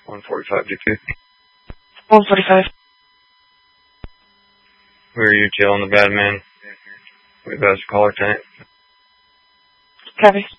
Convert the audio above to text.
145 DP. 145. Where are you tailing the bad man? We've asked caller tank. Copy.